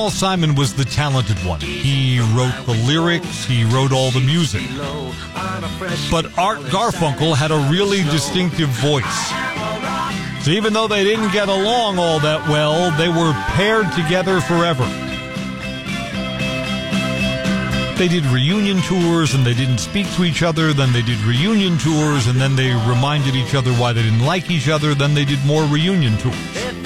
Paul Simon was the talented one. He wrote the lyrics, he wrote all the music. But Art Garfunkel had a really distinctive voice. So even though they didn't get along all that well, they were paired together forever. They did reunion tours, and they didn't speak to each other. Then they did reunion tours, and then they reminded each other why they didn't like each other. Then they did more reunion tours.